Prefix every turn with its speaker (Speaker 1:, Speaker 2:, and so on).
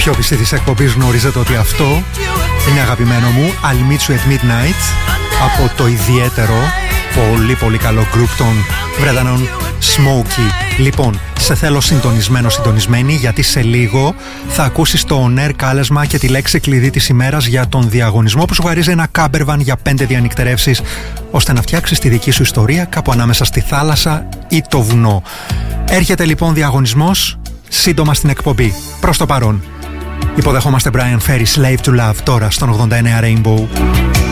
Speaker 1: πιο πιστοί της εκπομπής γνωρίζετε ότι αυτό είναι αγαπημένο μου, I'll Meet You at Midnight, από το ιδιαίτερο, πολύ πολύ καλό γκρουπ των Βρετανών Smokey. Λοιπόν, σε θέλω συντονισμένη, γιατί σε λίγο θα ακούσεις το on-air κάλεσμα και τη λέξη κλειδί της ημέρας για τον διαγωνισμό που σου χαρίζει ένα campervan για 5 διανυκτερεύσεις, ώστε να φτιάξεις τη δική σου ιστορία κάπου ανάμεσα στη θάλασσα ή το βουνό. Έρχεται λοιπόν διαγωνισμός σύντομα στην εκπομπή. Προς το παρόν υποδεχόμαστε Brian Ferry, Slave to Love, τώρα στον 89 Rainbow.